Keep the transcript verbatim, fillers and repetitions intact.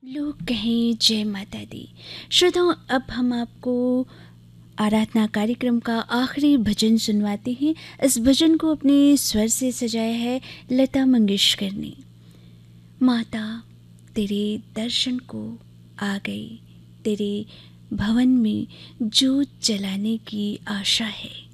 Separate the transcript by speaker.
Speaker 1: लोग कहें जय माता दी। श्रोताओं, अब हम आपको आराधना कार्यक्रम का आखिरी भजन सुनवाते हैं। इस भजन को अपने स्वर से सजाया है लता मंगेशकर ने। माता तेरे दर्शन को आ गई, तेरे भवन में जोत जलाने की आशा है।